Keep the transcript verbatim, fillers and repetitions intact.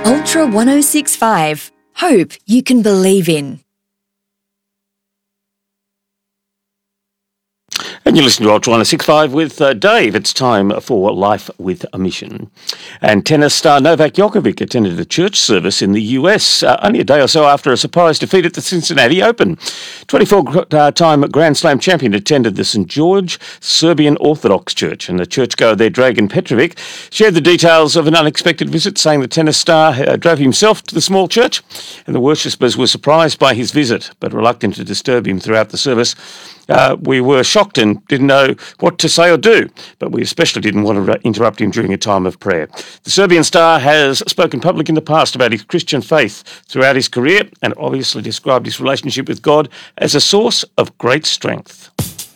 Ultra one oh six point five. Hope you can believe in. And you listen to Ultra one oh six point five with uh, Dave. It's time for Life with a Mission. And tennis star Novak Djokovic attended a church service in the U S uh, only a day or so after a surprise defeat at the Cincinnati Open. twenty-four-time Grand Slam champion attended the Saint George Serbian Orthodox Church, and the churchgoer there, Dragan Petrovic, shared the details of an unexpected visit, saying the tennis star uh, drove himself to the small church, and the worshippers were surprised by his visit, but reluctant to disturb him throughout the service. Uh, we were shocked and didn't know what to say or do, but we especially didn't want to interrupt him during a time of prayer. The Serbian star has spoken public in the past about his Christian faith throughout his career and obviously described his relationship with God as a source of great strength.